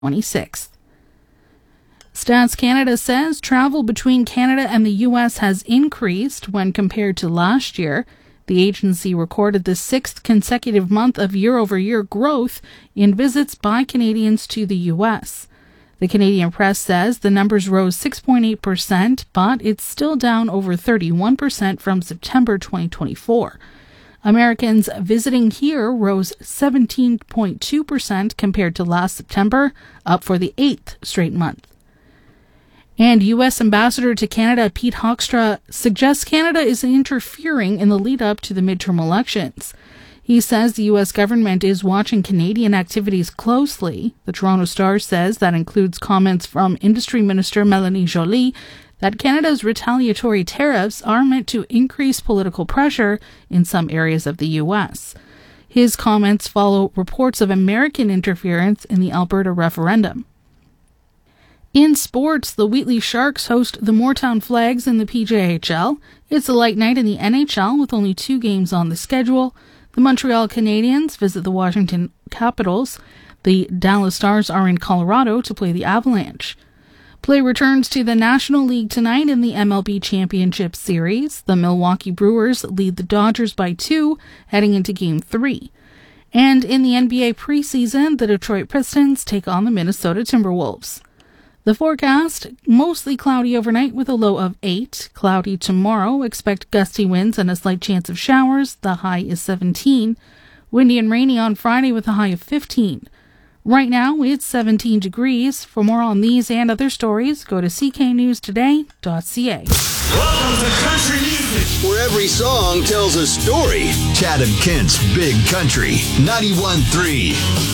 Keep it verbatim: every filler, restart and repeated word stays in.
twenty-sixth. Stats Canada says travel between Canada and the U S has increased when compared to last year. The agency recorded the sixth consecutive month of year-over-year growth in visits by Canadians to the U S. The Canadian Press says the numbers rose six point eight percent, but it's still down over thirty-one percent from September twenty twenty-four. Americans visiting here rose seventeen point two percent compared to last September, up for the eighth straight month. And U S Ambassador to Canada Pete Hoekstra suggests Canada is interfering in the lead-up to the midterm elections. He says the U S government is watching Canadian activities closely. The Toronto Star says that includes comments from Industry Minister Mélanie Joly that Canada's retaliatory tariffs are meant to increase political pressure in some areas of the U S. His comments follow reports of American interference in the Alberta referendum. In sports, the Wheatley Sharks host the Moortown Flags in the P J H L. It's a light night in the N H L with only two games on the schedule. The Montreal Canadiens visit the Washington Capitals. The Dallas Stars are in Colorado to play the Avalanche. Play returns to the National League tonight in the M L B Championship Series. The Milwaukee Brewers lead the Dodgers by two, heading into Game three. And in the N B A preseason, the Detroit Pistons take on the Minnesota Timberwolves. The forecast, mostly cloudy overnight with a low of eight. Cloudy tomorrow. Expect gusty winds and a slight chance of showers. The high is seventeen. Windy and rainy on Friday with a high of fifteen. Right now, it's seventeen degrees. For more on these and other stories, go to c k news today dot c a. Welcome to Country Music, where every song tells a story. Chad and Kent's Big Country, ninety-one point three.